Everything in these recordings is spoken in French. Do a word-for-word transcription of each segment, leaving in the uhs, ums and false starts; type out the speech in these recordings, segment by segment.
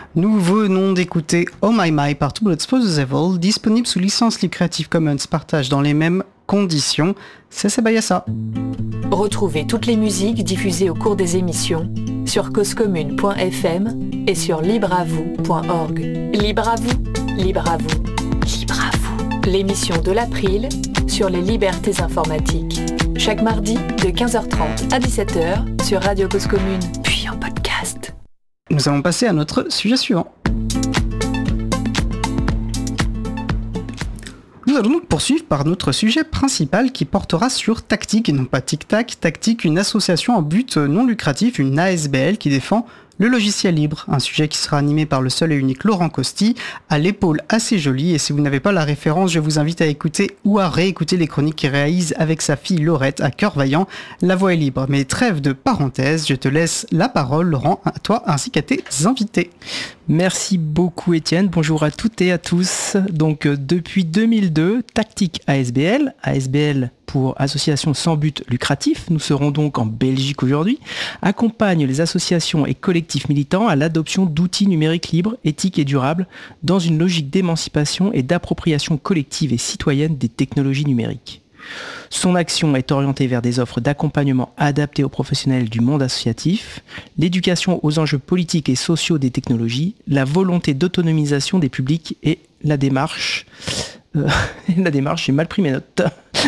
Nous venons d'écouter Oh My My par Two Blood Disposable, disponible sous licence libre Creative Commons, partage dans les mêmes conditions. C'est Sebayassa. Retrouvez toutes les musiques diffusées au cours des émissions sur cause commune point f m et sur libre à vous point org. Libre à vous, libre à vous, libre à vous. L'émission de l'April sur les libertés informatiques. Chaque mardi de quinze heures trente à dix-sept heures sur Radio Cause Commune, puis en podcast. Nous allons passer à notre sujet suivant. Nous allons donc poursuivre par notre sujet principal qui portera sur Tactic, et non pas Tic Tac. Tactic, une association en but non lucratif, une A S B L qui défend le logiciel libre, un sujet qui sera animé par le seul et unique Laurent Costi, à l'épaule assez jolie, et si vous n'avez pas la référence, je vous invite à écouter ou à réécouter les chroniques qu'il réalise avec sa fille Laurette à Cœur Vaillant. La voix est libre, mais trêve de parenthèse, je te laisse la parole Laurent, à toi ainsi qu'à tes invités. Merci beaucoup Étienne, bonjour à toutes et à tous. Donc euh, depuis deux mille deux, Tactic A S B L, A S B L pour association sans but lucratif, nous serons donc en Belgique aujourd'hui, accompagne les associations et collectifs militants à l'adoption d'outils numériques libres, éthiques et durables dans une logique d'émancipation et d'appropriation collective et citoyenne des technologies numériques. Son action est orientée vers des offres d'accompagnement adaptées aux professionnels du monde associatif, l'éducation aux enjeux politiques et sociaux des technologies, la volonté d'autonomisation des publics et la démarche... Euh, la démarche, j'ai mal pris mes notes.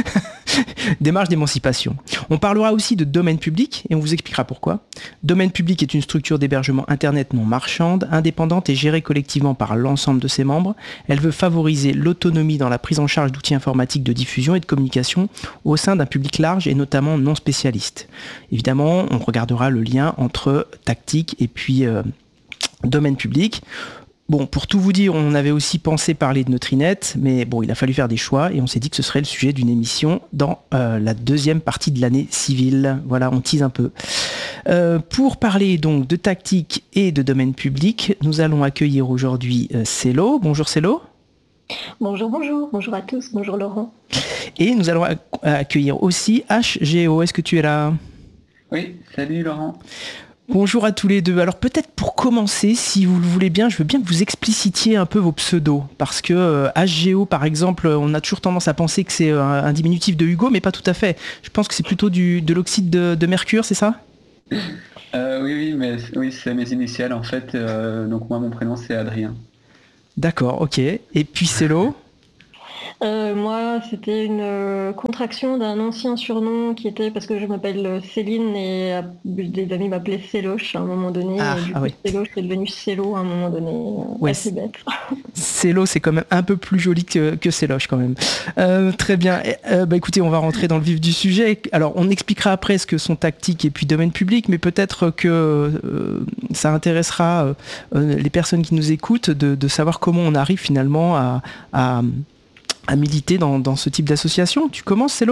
Démarche d'émancipation. On parlera aussi de domaine public et on vous expliquera pourquoi. Domaine public est une structure d'hébergement internet non marchande, indépendante et gérée collectivement par l'ensemble de ses membres. Elle veut favoriser l'autonomie dans la prise en charge d'outils informatiques de diffusion et de communication au sein d'un public large et notamment non spécialiste. Évidemment, on regardera le lien entre Tactic et puis euh, domaine public. Bon, pour tout vous dire, on avait aussi pensé parler de Neutrinet, mais bon, il a fallu faire des choix et on s'est dit que ce serait le sujet d'une émission dans euh, la deuxième partie de l'année civile. Voilà, on tease un peu. Euh, pour parler donc de Tactic et de domaine public, nous allons accueillir aujourd'hui euh, Célo. Bonjour Célo. Bonjour, bonjour, bonjour à tous, bonjour Laurent. Et nous allons ac- accueillir aussi H G O. Est-ce que tu es là ? Oui, salut Laurent. Bonjour à tous les deux. Alors peut-être pour commencer, si vous le voulez bien, je veux bien que vous explicitiez un peu vos pseudos. Parce que euh, H G O, par exemple, on a toujours tendance à penser que c'est un, un diminutif de Hugo, mais pas tout à fait. Je pense que c'est plutôt du, de l'oxyde de, de mercure, c'est ça ? euh, Oui, oui, mais oui, c'est mes initiales en fait. Euh, donc moi, mon prénom, c'est Adrien. D'accord, ok. Et puis Célo ? Euh, moi, c'était une euh, contraction d'un ancien surnom qui était parce que je m'appelle Céline et euh, des amis m'appelaient Céloche à un moment donné. Ah, et du ah coup, oui. Céloche est devenu Célo à un moment donné. Euh, Ouais, assez bête. Célo, c'est quand même un peu plus joli que, que Céloche quand même. Euh, très bien. Et, euh, bah, écoutez, on va rentrer dans le vif du sujet. Alors, on expliquera après ce que sont Tactic et puis domaine public, mais peut-être que euh, ça intéressera euh, les personnes qui nous écoutent de, de savoir comment on arrive finalement à... à à militer dans, dans ce type d'association. Tu commences, Célo ?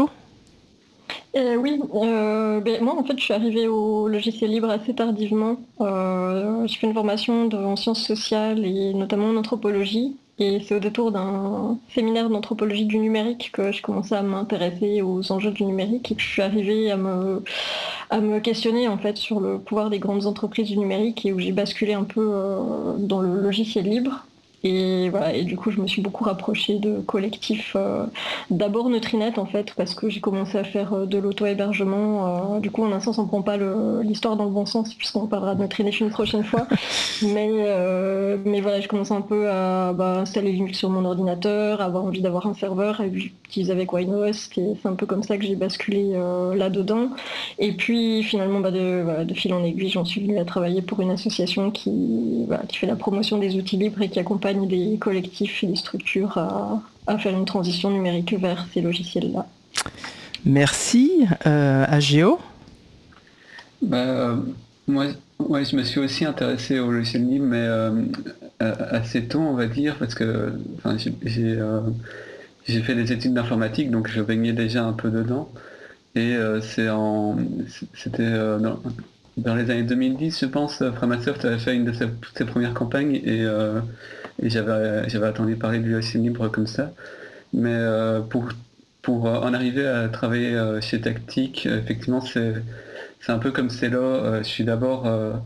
Euh, oui, euh, ben, moi en fait je suis arrivée au logiciel libre assez tardivement. Euh, j'ai fait une formation de- en sciences sociales et notamment en anthropologie. Et c'est au détour d'un séminaire d'anthropologie du numérique que je commençais à m'intéresser aux enjeux du numérique et que je suis arrivée à me, à me questionner en fait sur le pouvoir des grandes entreprises du numérique et où j'ai basculé un peu euh, dans le logiciel libre. Et voilà, et du coup je me suis beaucoup rapprochée de collectifs, euh, d'abord Neutrinet en fait, parce que j'ai commencé à faire euh, de l'auto-hébergement. Euh, du coup en un sens on prend pas le- l'histoire dans le bon sens puisqu'on parlera de Neutrinet une prochaine fois. Mais, euh, mais voilà, je commençais un peu à bah, installer Linux sur mon ordinateur, avoir envie d'avoir un serveur, et j'utilisais avec WineHost, et c'est un peu comme ça que j'ai basculé euh, là-dedans. Et puis finalement, bah, de, voilà, de fil en aiguille, j'en suis venue à travailler pour une association qui, voilà, qui fait la promotion des outils libres et qui accompagne des collectifs et des structures à, à faire une transition numérique vers ces logiciels-là. Merci. Euh, à Géo ? Bah, euh, moi, ouais, je me suis aussi intéressé au logiciel libre, mais euh, assez tôt, on va dire, parce que enfin, j'ai, j'ai, euh, j'ai fait des études d'informatique, donc je baignais déjà un peu dedans. Et euh, c'est en, c'était euh, dans, dans les années deux mille dix, je pense, Framasoft avait fait une de ses, toutes ses premières campagnes et, euh, et j'avais, j'avais entendu parler du logiciel libre comme ça. Mais euh, pour, pour en arriver à travailler euh, chez Tactic, effectivement, c'est, c'est un peu comme Célo. Euh, je suis d'abord euh,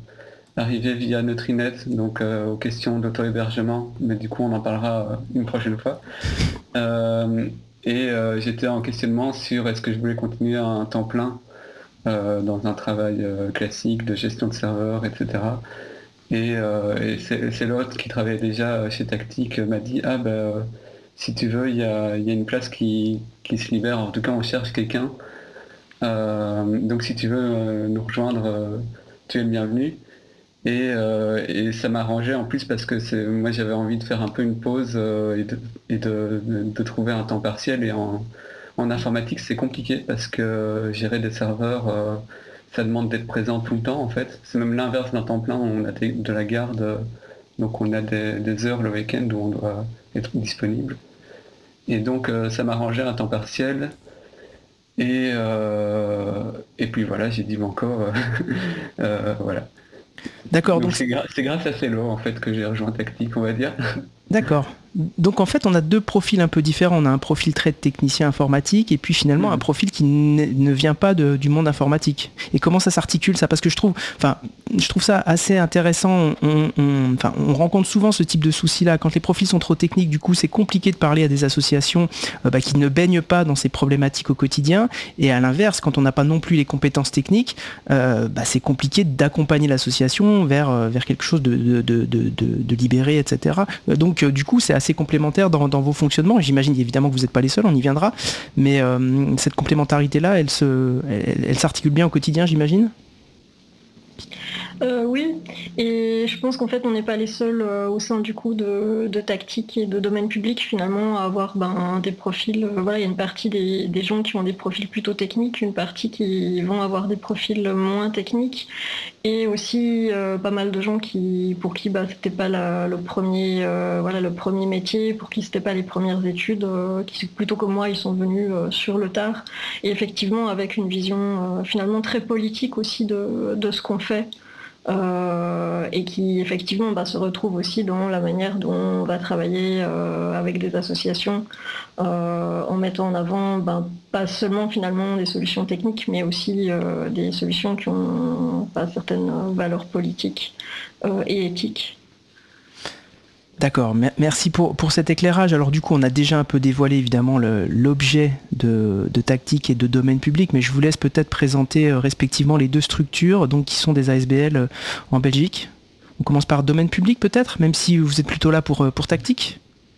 arrivé via Neutrinet, donc euh, aux questions d'auto-hébergement, mais du coup on en parlera euh, une prochaine fois. Euh, et euh, j'étais en questionnement sur est-ce que je voulais continuer à un temps plein euh, dans un travail euh, classique de gestion de serveurs, et cetera. Et, euh, et c'est, c'est l'autre qui travaillait déjà chez Tactic m'a dit ah ben euh, si tu veux il y a, y a une place qui, qui se libère, en tout cas on cherche quelqu'un, euh, donc si tu veux euh, nous rejoindre euh, tu es le bienvenu. Et, euh, et ça m'arrangeait en plus parce que c'est, moi j'avais envie de faire un peu une pause euh, et, de, et de, de, de trouver un temps partiel, et en, en informatique c'est compliqué parce que gérer des serveurs euh, ça demande d'être présent tout le temps en fait. C'est même l'inverse d'un temps plein, on a des, de la garde, donc on a des, des heures le week-end où on doit être disponible. Et donc euh, ça m'arrangeait un temps partiel. Et, euh, et puis voilà, j'ai dit encore, euh, euh, voilà. D'accord. Donc, Donc c'est, gra- c'est grâce à Celo en fait que j'ai rejoint Tactic, on va dire. D'accord. Donc en fait, on a deux profils un peu différents. On a un profil très technicien informatique et puis finalement Mmh. un profil qui ne, ne vient pas de- du monde informatique. Et comment ça s'articule ça? Parce que je trouve, enfin, je trouve ça assez intéressant. On, on- enfin, on rencontre souvent ce type de souci-là. Quand les profils sont trop techniques, du coup, c'est compliqué de parler à des associations euh, bah, qui ne baignent pas dans ces problématiques au quotidien. Et à l'inverse, quand on n'a pas non plus les compétences techniques, euh, bah, c'est compliqué d'accompagner l'association vers, euh, vers quelque chose de, de, de, de, de- de libéré, et cetera. Euh, Donc euh, du coup, c'est assez complémentaire dans, dans vos fonctionnements. J'imagine évidemment que vous n'êtes pas les seuls, on y viendra. Mais euh, cette complémentarité-là, elle, se, elle, elle s'articule bien au quotidien, j'imagine? Euh, oui, et je pense qu'en fait on n'est pas les seuls euh, au sein du coup de, de Tactic et de domaine public finalement à avoir ben, des profils, euh, voilà, il y a une partie des, des gens qui ont des profils plutôt techniques, une partie qui vont avoir des profils moins techniques, et aussi euh, pas mal de gens qui, pour qui bah, c'était pas la, le, premier, euh, voilà, le premier métier, pour qui c'était pas les premières études, euh, qui plutôt comme moi ils sont venus euh, sur le tard, et effectivement avec une vision euh, finalement très politique aussi de, de ce qu'on fait. Euh, et qui effectivement bah, se retrouve aussi dans la manière dont on va travailler euh, avec des associations euh, en mettant en avant bah, pas seulement finalement des solutions techniques mais aussi euh, des solutions qui ont bah, certaines valeurs politiques euh, et éthiques. D'accord, merci pour, pour cet éclairage. Alors du coup, on a déjà un peu dévoilé évidemment le, l'objet de, de Tactic et de domaine public, mais je vous laisse peut-être présenter euh, respectivement les deux structures donc, qui sont des A S B L euh, en Belgique. On commence par domaine public peut-être, même si vous êtes plutôt là pour, pour Tactic.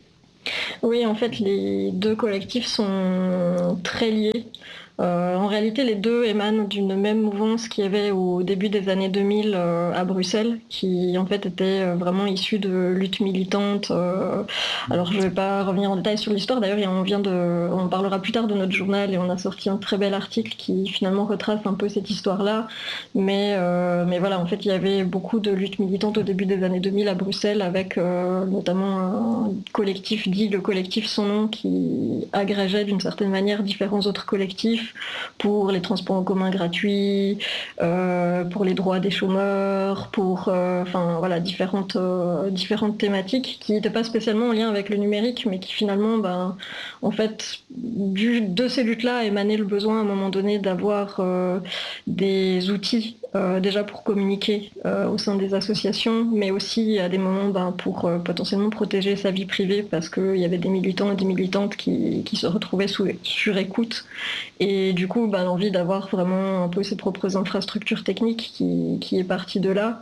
Oui, en fait, les deux collectifs sont très liés. Euh, en réalité, les deux émanent d'une même mouvance qu'il y avait au début des années deux mille euh, à Bruxelles, qui en fait était vraiment issue de luttes militantes. Euh, alors, je ne vais pas revenir en détail sur l'histoire. D'ailleurs, on vient de, on parlera plus tard de notre journal et on a sorti un très bel article qui finalement retrace un peu cette histoire-là. Mais, euh, mais voilà, en fait, il y avait beaucoup de luttes militantes au début des années deux mille à Bruxelles, avec euh, notamment un collectif dit le collectif Son Nom, qui agrégeait d'une certaine manière différents autres collectifs pour les transports en commun gratuits, euh, pour les droits des chômeurs, pour euh, enfin, voilà, différentes, euh, différentes thématiques qui n'étaient pas spécialement en lien avec le numérique, mais qui finalement, ben, en fait, du, de ces luttes-là émanait le besoin à un moment donné d'avoir euh, des outils euh, déjà pour communiquer euh, au sein des associations, mais aussi à des moments ben, pour euh, potentiellement protéger sa vie privée, parce qu'il y avait des militants et des militantes qui, qui se retrouvaient sous, sur écoute. Et du coup, bah, l'envie d'avoir vraiment un peu ses propres infrastructures techniques qui, qui est partie de là.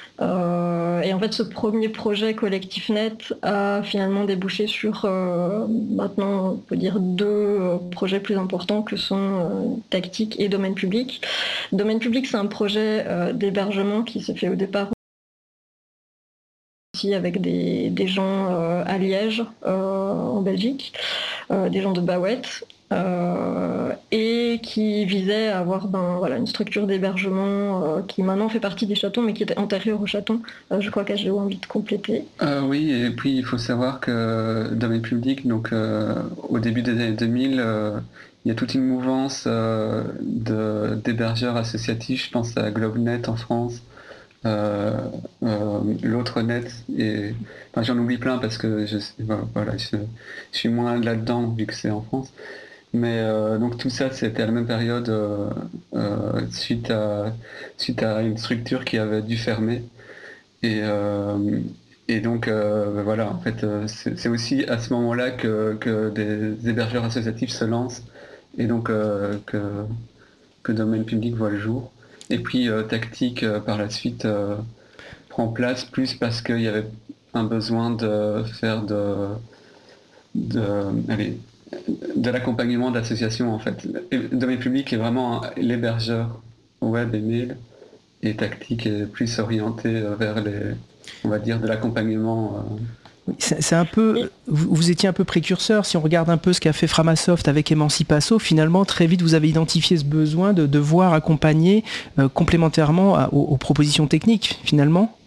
Euh, et en fait, ce premier projet CollectiveNet a finalement débouché sur euh, maintenant, on peut dire, deux euh, projets plus importants que sont euh, Tactic et Domaine public. Domaine public, c'est un projet euh, d'hébergement qui se fait au départ aussi avec des, des gens euh, à Liège, euh, en Belgique, euh, des gens de Bawet. Euh, et qui visait à avoir ben, voilà, une structure d'hébergement euh, qui maintenant fait partie des chatons, mais qui était antérieure aux chatons. Euh, je crois qu'H D O a envie de compléter. Euh, oui, et puis il faut savoir que domaine public, donc euh, au début des années deux mille, euh, il y a toute une mouvance euh, de, d'hébergeurs associatifs. Je pense à GlobeNet en France, euh, euh, l'autre net, et enfin, j'en oublie plein parce que je, voilà, je, je suis moins là-dedans vu que c'est en France. Mais euh, donc tout ça, c'était à la même période euh, euh, suite, à, suite à une structure qui avait dû fermer. Et, euh, et donc euh, voilà, en fait, euh, c'est, c'est aussi à ce moment-là que, que des hébergeurs associatifs se lancent et donc euh, que, que Domaine Public voit le jour. Et puis euh, Tactic euh, par la suite euh, prend place plus parce qu'il y avait un besoin de faire de, de, allez, de l'accompagnement d'associations en fait. Et Domaine Public est vraiment un, l'hébergeur web et mail, et Tactic est plus orienté vers les, on va dire, de l'accompagnement. Euh... C'est, c'est un peu, vous, vous étiez un peu précurseur. Si on regarde un peu ce qu'a fait Framasoft avec Emancipasso, finalement très vite vous avez identifié ce besoin de devoir accompagner euh, complémentairement à, aux, aux propositions techniques finalement.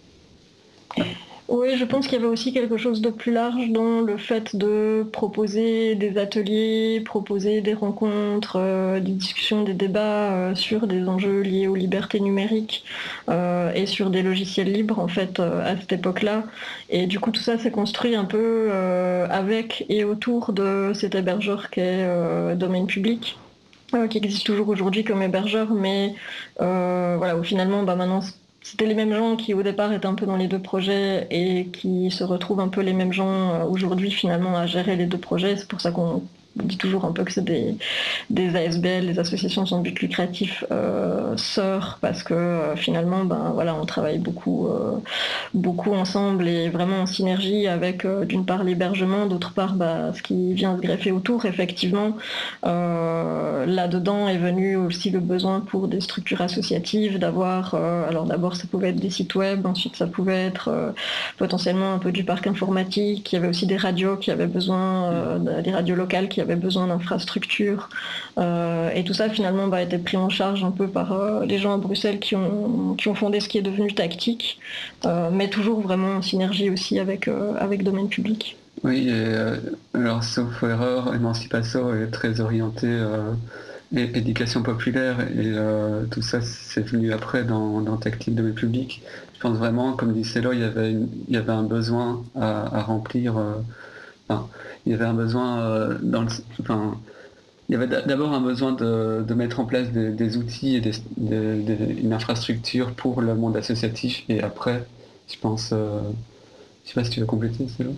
Oui, je pense qu'il y avait aussi quelque chose de plus large dans le fait de proposer des ateliers, proposer des rencontres, euh, des discussions, des débats euh, sur des enjeux liés aux libertés numériques euh, et sur des logiciels libres en fait euh, à cette époque-là. Et du coup tout ça s'est construit un peu euh, avec et autour de cet hébergeur qui est euh, Domaine Public, euh, qui existe toujours aujourd'hui comme hébergeur, mais euh, voilà, où finalement bah, maintenant c'était les mêmes gens qui au départ étaient un peu dans les deux projets et qui se retrouvent un peu les mêmes gens aujourd'hui finalement à gérer les deux projets. C'est pour ça qu'on dit toujours un peu que c'est des, des A S B L, des associations sans but lucratif euh, sœurs, parce que euh, finalement ben, voilà, on travaille beaucoup, euh, beaucoup ensemble et vraiment en synergie avec euh, d'une part l'hébergement, d'autre part bah, ce qui vient se greffer autour. Effectivement, euh, là-dedans est venu aussi le besoin pour des structures associatives d'avoir, euh, alors d'abord ça pouvait être des sites web, ensuite ça pouvait être euh, potentiellement un peu du parc informatique, il y avait aussi des radios qui avaient besoin, euh, des radios locales qui avaient besoin d'infrastructures euh, et tout ça finalement bah, a été pris en charge un peu par euh, les gens à Bruxelles qui ont, qui ont fondé ce qui est devenu Tactic, euh, mais toujours vraiment en synergie aussi avec, euh, avec Domaine Public. Oui, et, euh, alors sauf erreur, Emancipasso est très orienté euh, éducation populaire et euh, tout ça c'est venu après dans, dans Tactic Domaine Public. Je pense vraiment, comme dit Célo, il y avait, une, il y avait un besoin à, à remplir. Euh, enfin, il y avait un besoin euh, dans le, enfin, il y avait d'abord un besoin de, de mettre en place des, des outils et des, des, des, une infrastructure pour le monde associatif. Et après, je pense, euh, je sais pas si tu veux compléter, Célo.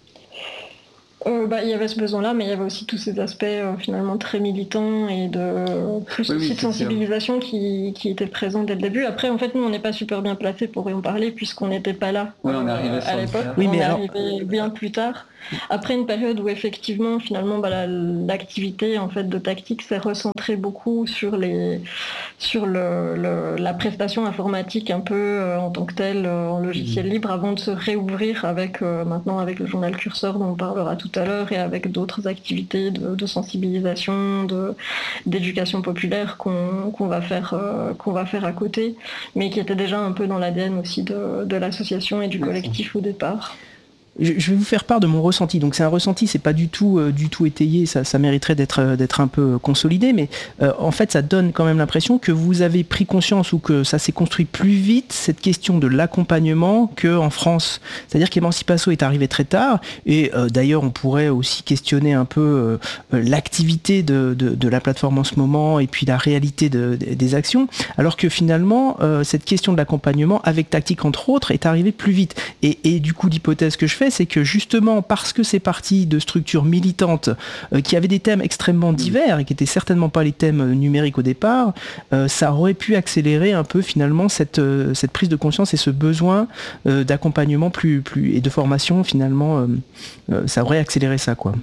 Euh, bah, il y avait ce besoin-là, mais il y avait aussi tous ces aspects euh, finalement très militants et de plus oui, aussi oui, de sensibilisation qui, qui étaient présents dès le début. Après, en fait, nous, on n'est pas super bien placés pour en parler puisqu'on n'était pas là ouais, on est arrivé euh, à l'époque. Oui, on mais est alors... arrivé bien plus tard. Après une période où effectivement, finalement, bah, la, l'activité en fait de Tactic s'est recentrée beaucoup sur les, sur le, le, la prestation informatique un peu euh, en tant que telle euh, en logiciel libre, avant de se réouvrir avec euh, maintenant avec le journal Curseur dont on parlera tout à l'heure et avec d'autres activités de, de sensibilisation, de, d'éducation populaire qu'on, qu'on va faire euh, qu'on va faire à côté, mais qui était déjà un peu dans l'A D N aussi de, de l'association et du collectif au départ. Je vais vous faire part de mon ressenti. Donc c'est un ressenti, c'est pas du tout, euh, du tout étayé, ça, ça mériterait d'être, d'être un peu consolidé, mais euh, en fait ça donne quand même l'impression que vous avez pris conscience ou que ça s'est construit plus vite, cette question de l'accompagnement, qu'en France. C'est-à-dire qu'Emancipasso est arrivé très tard, et euh, d'ailleurs on pourrait aussi questionner un peu euh, l'activité de, de, de la plateforme en ce moment, et puis la réalité de, de, des actions, alors que finalement euh, cette question de l'accompagnement, avec Tactic entre autres, est arrivée plus vite. Et, et du coup l'hypothèse que je fais, c'est que justement parce que c'est parti de structures militantes euh, qui avaient des thèmes extrêmement divers et qui n'étaient certainement pas les thèmes numériques au départ, euh, ça aurait pu accélérer un peu finalement cette, euh, cette prise de conscience et ce besoin euh, d'accompagnement plus, plus, et de formation finalement, euh, euh, ça aurait accéléré ça quoi.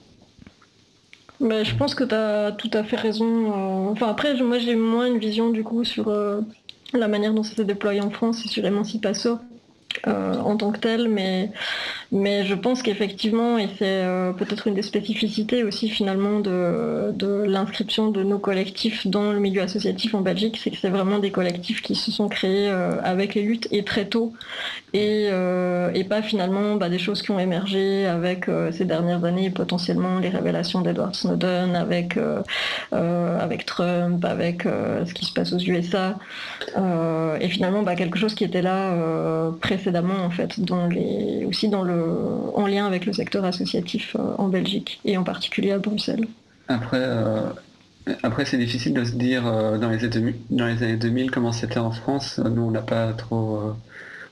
Mais je pense que tu as tout à fait raison. Euh, enfin après, moi j'ai moins une vision du coup sur euh, la manière dont ça s'est déployé en France et sur Emancipasso. Euh, en tant que tel, mais, mais je pense qu'effectivement, et c'est euh, peut-être une des spécificités aussi finalement de, de l'inscription de nos collectifs dans le milieu associatif en Belgique, c'est que c'est vraiment des collectifs qui se sont créés euh, avec les luttes et très tôt, et, euh, et pas finalement bah, des choses qui ont émergé avec euh, ces dernières années, potentiellement les révélations d'Edward Snowden, avec, euh, euh, avec Trump, avec euh, ce qui se passe aux U S A, euh, et finalement bah, quelque chose qui était là euh, précédemment en fait, dans les, aussi dans le, en lien avec le secteur associatif euh, en Belgique et en particulier à Bruxelles. Après, euh, après c'est difficile de se dire euh, dans, les années deux mille, dans les années deux mille comment c'était en France. Nous on n'a pas trop, euh,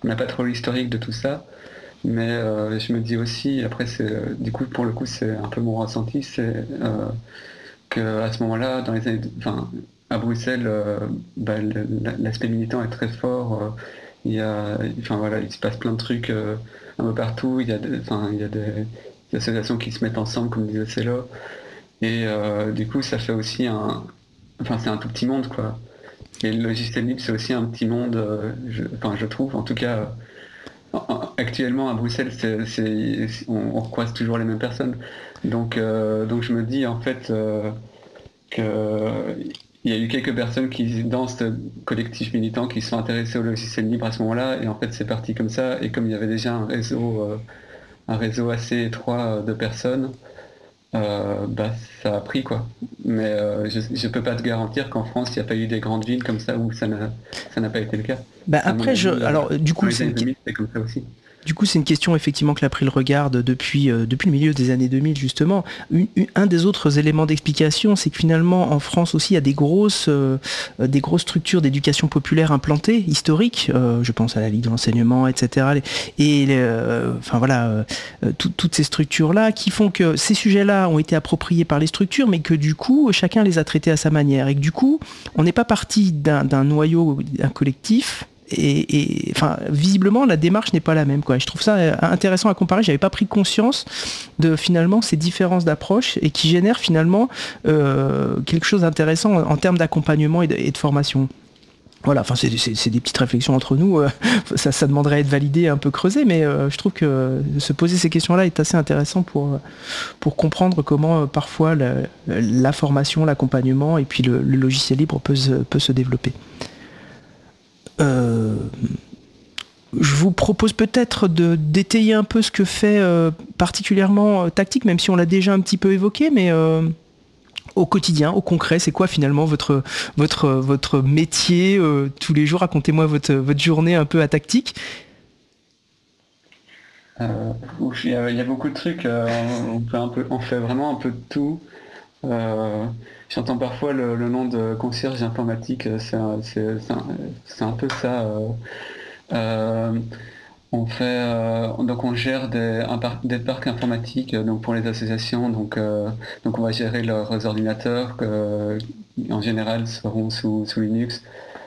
on n'a pas trop l'historique de tout ça. Mais euh, je me dis aussi, après, c'est, du coup, pour le coup, c'est un peu mon ressenti, c'est euh, qu'à ce moment-là, dans les années, enfin, à Bruxelles, euh, bah, le, l'aspect militant est très fort. Euh, il y a, enfin voilà, il se passe plein de trucs euh, un peu partout. Il y a, de, enfin, il y a des, des associations qui se mettent ensemble, comme disait Célo. Et euh, du coup, ça fait aussi un, enfin, c'est un tout petit monde, quoi. Et le logiciel libre, c'est aussi un petit monde, euh, je, enfin, je trouve, en tout cas. Euh, Actuellement à Bruxelles, c'est, c'est, on, on croise toujours les mêmes personnes. Donc, euh, donc je me dis en fait euh, qu'il y a eu quelques personnes qui, dans ce collectif militant, qui sont intéressées au logiciel libre à ce moment-là, et en fait c'est parti comme ça. Et comme il y avait déjà un réseau, euh, un réseau assez étroit de personnes, euh, bah, ça a pris quoi. Mais euh, je ne peux pas te garantir qu'en France, il n'y a pas eu des grandes villes comme ça où ça n'a, ça n'a pas été le cas. Bah après, je, alors du coup, c'est, deux mille, c'est comme ça aussi. Du coup, c'est une question effectivement que l'April regarde depuis, euh, depuis le milieu des années deux mille justement. Une, une, un des autres éléments d'explication, c'est que finalement en France aussi il y a des grosses, euh, des grosses structures d'éducation populaire implantées, historiques. Euh, je pense à la Ligue de l'enseignement, et cetera. Et euh, enfin voilà, euh, tout, toutes ces structures-là qui font que ces sujets-là ont été appropriés par les structures, mais que du coup chacun les a traités à sa manière. Et que du coup, on n'est pas parti d'un, d'un noyau, d'un collectif. Et, et enfin, visiblement, la démarche n'est pas la même, quoi. Je trouve ça intéressant à comparer. J'avais pas pris conscience de finalement ces différences d'approche et qui génèrent finalement euh, quelque chose d'intéressant en, en termes d'accompagnement et de, et de formation. Voilà, enfin, c'est, c'est, c'est des petites réflexions entre nous. Ça, ça demanderait à être validé, un peu creusé, mais euh, je trouve que se poser ces questions-là est assez intéressant pour, pour comprendre comment euh, parfois la, la formation, l'accompagnement et puis le, le logiciel libre peut se, peut se développer. Euh, je vous propose peut-être de, d'étayer un peu ce que fait euh, particulièrement euh, Tactic, même si on l'a déjà un petit peu évoqué, mais euh, au quotidien, au concret, c'est quoi finalement votre, votre, votre métier euh, tous les jours? Racontez-moi votre, votre journée un peu à Tactic. Euh, il y a, il y a beaucoup de trucs, euh, on, peut un peu, on fait vraiment un peu de tout. Euh, j'entends parfois le, le nom de concierge informatique, c'est, c'est, c'est, un, c'est un peu ça. Euh, euh, on fait, euh, donc on gère des, un par, des parcs informatiques donc pour les associations, donc, euh, donc on va gérer leurs ordinateurs qui en général seront sous, sous Linux.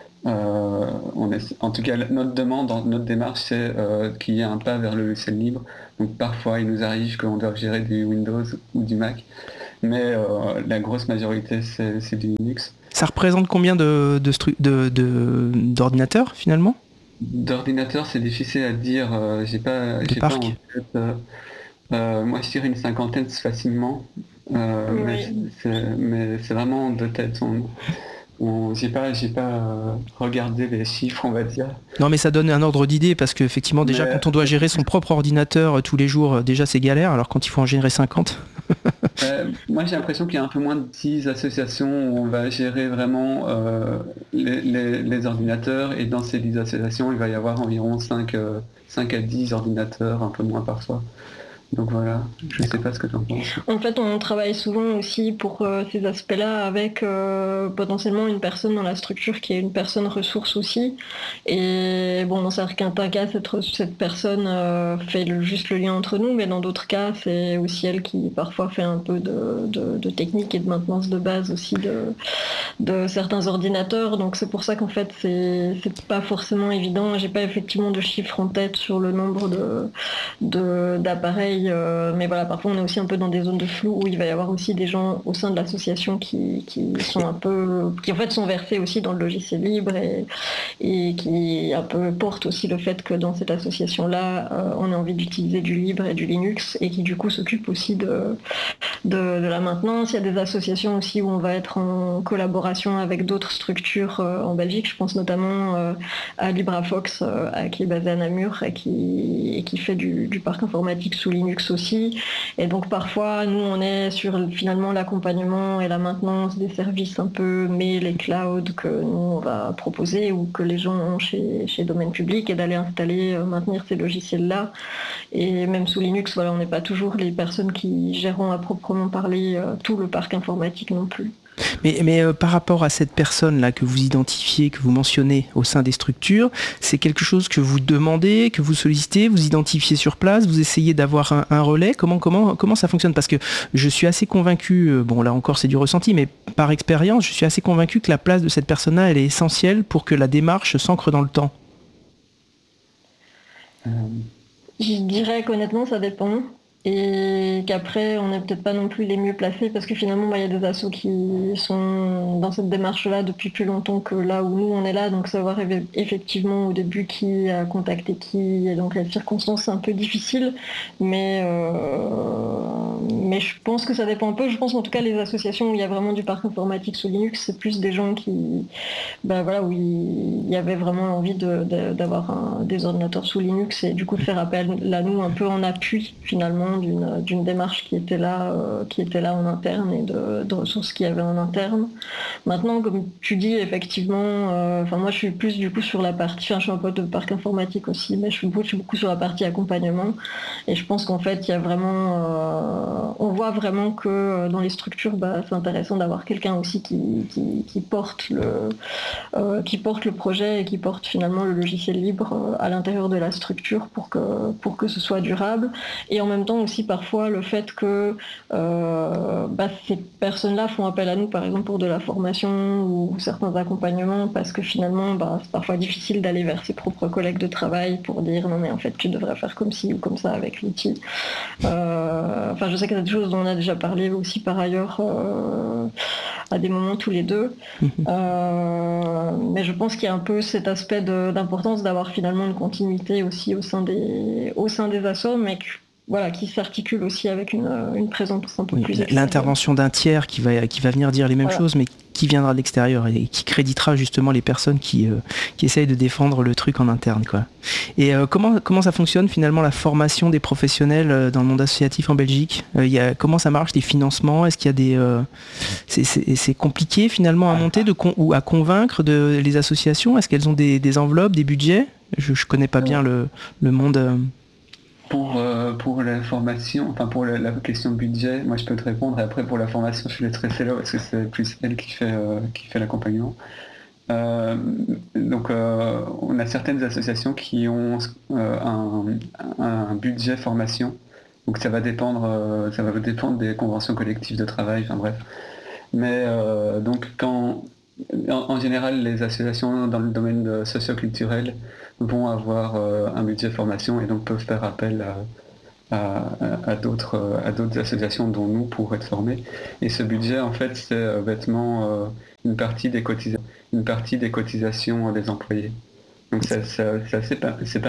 Euh, on est, en tout cas, notre demande, notre démarche, c'est euh, qu'il y ait un pas vers le logiciel libre. Donc parfois, il nous arrive qu'on doit gérer du Windows ou du Mac, mais euh, la grosse majorité, c'est, c'est du Linux. Ça représente combien de, de, stru- de, de, d'ordinateurs, finalement ? D'ordinateurs, c'est difficile à dire. Euh, j'ai pas, de j'ai parc. pas en tête. Euh, euh, moi, je dirais une cinquantaine facilement. Euh, oui. mais, c'est, mais c'est vraiment de tête. On, On, j'ai pas, j'ai pas euh, regardé les chiffres, on va dire. Non, mais ça donne un ordre d'idée parce qu'effectivement, déjà, mais... quand on doit gérer son propre ordinateur euh, tous les jours, euh, déjà c'est galère. Alors quand il faut en gérer cinquante. euh, moi, j'ai l'impression qu'il y a un peu moins de dix associations où on va gérer vraiment euh, les, les, les ordinateurs. Et dans ces dix associations, il va y avoir environ cinq, euh, cinq à dix ordinateurs, un peu moins parfois. Donc voilà, je ne sais pas ce que tu en penses. En fait, on travaille souvent aussi pour euh, ces aspects-là avec euh, potentiellement une personne dans la structure qui est une personne ressource aussi. Et bon, dans certains cas, cette, cette personne euh, fait le, juste le lien entre nous, mais dans d'autres cas, c'est aussi elle qui parfois fait un peu de, de, de technique et de maintenance de base aussi de, de certains ordinateurs. Donc c'est pour ça qu'en fait, c'est, c'est pas forcément évident. J'ai pas effectivement de chiffres en tête sur le nombre de, de, d'appareils. Euh, mais voilà, parfois on est aussi un peu dans des zones de flou où il va y avoir aussi des gens au sein de l'association qui, qui sont un peu, qui en fait sont versés aussi dans le logiciel libre et, et qui un peu portent aussi le fait que dans cette association-là, euh, on a envie d'utiliser du libre et du Linux et qui du coup s'occupent aussi de, de, de la maintenance. Il y a des associations aussi où on va être en collaboration avec d'autres structures euh, en Belgique. Je pense notamment euh, à LibraFox euh, qui est basée à Namur et qui, et qui fait du, du parc informatique sous Linux aussi. Et donc parfois, nous, on est sur finalement l'accompagnement et la maintenance des services un peu mail et cloud que nous, on va proposer ou que les gens ont chez, chez Domaine Public et d'aller installer, euh, maintenir ces logiciels-là. Et même sous Linux, voilà, on n'est pas toujours les personnes qui gèrent à proprement parler euh, tout le parc informatique non plus. Mais, mais euh, par rapport à cette personne-là que vous identifiez, que vous mentionnez au sein des structures, c'est quelque chose que vous demandez, que vous sollicitez, vous identifiez sur place, vous essayez d'avoir un, un relais. Comment, comment, comment ça fonctionne? Parce que je suis assez convaincu, euh, bon là encore c'est du ressenti, mais par expérience, je suis assez convaincu que la place de cette personne-là, elle est essentielle pour que la démarche s'ancre dans le temps. Euh... Je dirais qu'honnêtement, ça dépend. Et qu'après, on n'est peut-être pas non plus les mieux placés parce que finalement, bah, y a des assos qui sont dans cette démarche-là depuis plus longtemps que là où nous, on est là. Donc savoir effectivement au début qui a contacté qui, et donc les circonstances, c'est un peu difficile. Mais, euh, mais je pense que ça dépend un peu. Je pense en tout cas les associations où il y a vraiment du parc informatique sous Linux, c'est plus des gens qui, bah, voilà, où il y avait vraiment envie de, de, d'avoir un, des ordinateurs sous Linux et du coup de faire appel à nous un peu en appui finalement D'une, d'une démarche qui était là, euh, qui était là en interne et de, de ressources qu'il y avait en interne. Maintenant, comme tu dis, effectivement, euh, enfin moi je suis plus du coup sur la partie, enfin je suis un peu de parc informatique aussi, mais je suis beaucoup, je suis beaucoup sur la partie accompagnement. Et je pense qu'en fait, il y a vraiment, euh, on voit vraiment que dans les structures, bah, c'est intéressant d'avoir quelqu'un aussi qui, qui, qui porte le, euh, qui porte le projet et qui porte finalement le logiciel libre euh, à l'intérieur de la structure pour que, pour que ce soit durable. Et en même temps aussi parfois le fait que euh, bah, ces personnes-là font appel à nous par exemple pour de la formation ou certains accompagnements parce que finalement bah, c'est parfois difficile d'aller vers ses propres collègues de travail pour dire non mais en fait tu devrais faire comme ci ou comme ça avec l'outil. Euh, enfin je sais que c'est des choses dont on a déjà parlé aussi par ailleurs euh, à des moments tous les deux. Euh, mais je pense qu'il y a un peu cet aspect de, d'importance d'avoir finalement une continuité aussi au sein des, au sein des assos, mais que voilà, qui s'articule aussi avec une, une présence un peu oui, plus extérieure. L'intervention d'un tiers qui va, qui va venir dire les mêmes voilà. choses, mais qui viendra de l'extérieur et qui créditera justement les personnes qui, euh, qui essayent de défendre le truc en interne, quoi. Et euh, comment, comment ça fonctionne finalement la formation des professionnels dans le monde associatif en Belgique? euh, y a, Comment ça marche, les financements? Est-ce qu'il y a des... Euh, c'est, c'est, c'est compliqué finalement à monter de con, ou à convaincre de, les associations? Est-ce qu'elles ont des, des enveloppes, des budgets? Je ne connais pas bien le, le monde... Euh, Pour, euh, pour la formation, enfin pour la, la question de budget, moi je peux te répondre, et après pour la formation je laisserai Céla parce que c'est plus elle qui fait, euh, qui fait l'accompagnement. Euh, donc euh, on a certaines associations qui ont euh, un, un budget formation, donc ça va dépendre, euh, ça va dépendre des conventions collectives de travail, enfin bref. Mais euh, donc quand, en, en général les associations dans le domaine socio-culturel vont avoir euh, un budget formation et donc peuvent faire appel à, à, à, d'autres, à d'autres associations dont nous pour être formés. Et ce budget, en fait, c'est euh, bêtement euh, une, partie des cotisa- une partie des cotisations des employés. Donc ça, ça, ça, c'est, pas, c'est pas